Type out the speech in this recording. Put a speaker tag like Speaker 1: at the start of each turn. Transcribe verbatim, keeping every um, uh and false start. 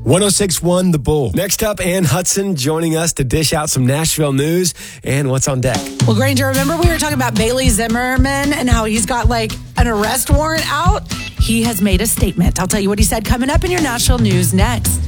Speaker 1: one oh six point one The Bull. Next up, Ann Hudson joining us to dish out some Nashville news and what's on deck.
Speaker 2: Well, Granger, remember we were talking about Bailey Zimmerman and how he's got like an arrest warrant out? He has made a statement. I'll tell you what he said coming up in your Nashville news next.